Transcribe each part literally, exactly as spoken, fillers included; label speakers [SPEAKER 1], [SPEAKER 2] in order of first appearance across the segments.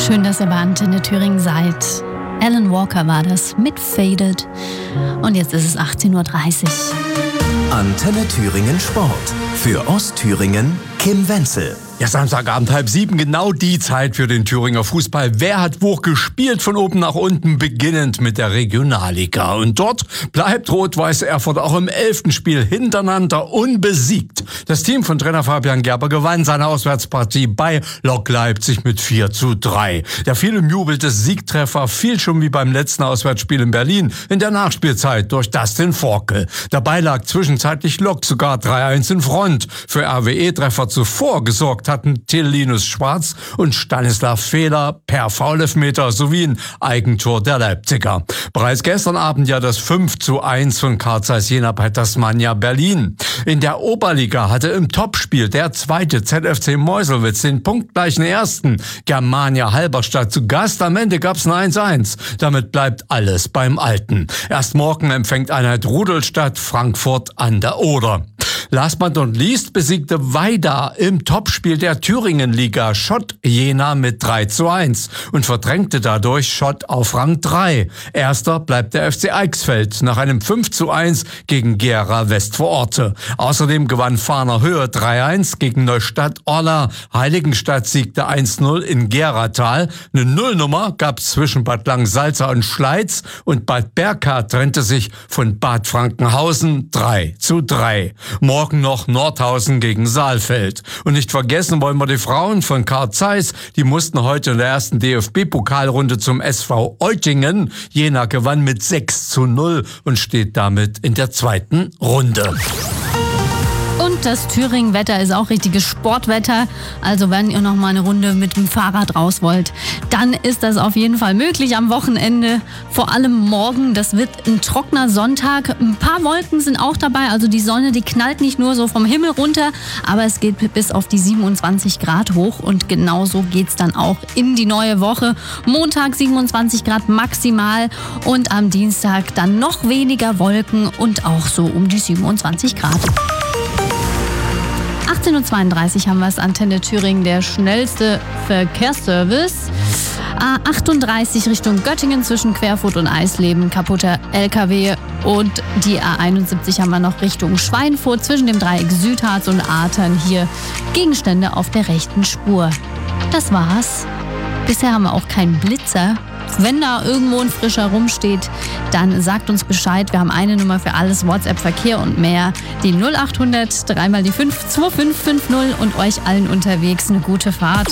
[SPEAKER 1] Schön, dass ihr bei Antenne Thüringen seid. Alan Walker war das mit Faded. Und jetzt ist es achtzehn Uhr dreißig.
[SPEAKER 2] Antenne Thüringen Sport. Für Ostthüringen Kim Wenzel.
[SPEAKER 3] Ja, Samstagabend halb sieben, genau die Zeit für den Thüringer Fußball. Wer hat wo gespielt von oben nach unten, beginnend mit der Regionalliga. Und dort bleibt Rot-Weiß Erfurt auch im elften Spiel hintereinander unbesiegt. Das Team von Trainer Fabian Gerber gewann seine Auswärtspartie bei Lok Leipzig mit vier zu drei. Der viel umjubelte Siegtreffer fiel schon wie beim letzten Auswärtsspiel in Berlin in der Nachspielzeit durch Dustin Forkel. Dabei lag zwischenzeitlich Lok sogar drei eins in Front. Für R W E-Treffer zuvor gesorgt hatten Till Linus Schwarz und Stanislav Fehler per Foulelfmeter sowie ein Eigentor der Leipziger. Bereits gestern Abend ja das fünf zu eins von Carl Zeiss Jena bei Tasmania Berlin. In der Oberliga hatte im Topspiel der zweite Z F C Meuselwitz den punktgleichen ersten Germania Halberstadt zu Gast. Am Ende gab's ein eins eins. Damit bleibt alles beim Alten. Erst morgen empfängt Einheit Rudolstadt Frankfurt an der Oder. Last but not least besiegte Weida im Topspiel der Thüringenliga Schott Jena mit drei zu eins und verdrängte dadurch Schott auf Rang drei. Erster bleibt der F C Eichsfeld nach einem fünf zu eins gegen Gera Westvororte. Außerdem gewann Fahner Höhe drei eins gegen Neustadt Orla. Heiligenstadt siegte eins null in Geratal. Eine Nullnummer gab es zwischen Bad Langensalza und Schleiz und Bad Berka trennte sich von Bad Frankenhausen drei zu drei. Morgen noch Nordhausen gegen Saalfeld. Und nicht vergessen wollen wir die Frauen von Carl Zeiss. Die mussten heute in der ersten D F B-Pokalrunde zum S V Eutingen. Jena gewann mit sechs zu null und steht damit in der zweiten Runde.
[SPEAKER 1] Und das Thüringen-Wetter ist auch richtiges Sportwetter. Also wenn ihr noch mal eine Runde mit dem Fahrrad raus wollt, dann ist das auf jeden Fall möglich am Wochenende. Vor allem morgen, das wird ein trockener Sonntag. Ein paar Wolken sind auch dabei. Also die Sonne, die knallt nicht nur so vom Himmel runter, aber es geht bis auf die siebenundzwanzig Grad hoch. Und genauso geht's dann auch in die neue Woche. Montag siebenundzwanzig Grad maximal und am Dienstag dann noch weniger Wolken und auch so um die siebenundzwanzig Grad. achtzehn Uhr zweiunddreißig haben wir es, Antenne Thüringen, der schnellste Verkehrsservice. A achtunddreißig Richtung Göttingen zwischen Querfurt und Eisleben, kaputter L K W. Und die A einundsiebzig haben wir noch Richtung Schweinfurt zwischen dem Dreieck Südharz und Artern. Hier Gegenstände auf der rechten Spur. Das war's. Bisher haben wir auch keinen Blitzer. Wenn da irgendwo ein frischer rumsteht, dann sagt uns Bescheid. Wir haben eine Nummer für alles, WhatsApp, Verkehr und mehr. Die null acht hundert, dreimal die fünf, zwei fünf fünf null und euch allen unterwegs eine gute Fahrt.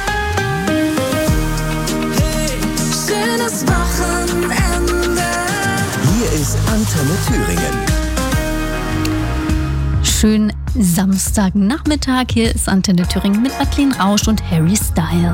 [SPEAKER 4] Hey, schönes Wochenende.
[SPEAKER 2] Hier ist Antenne Thüringen.
[SPEAKER 1] Schönen Samstagnachmittag. Hier ist Antenne Thüringen mit Madeleine Rausch und Harry Styles.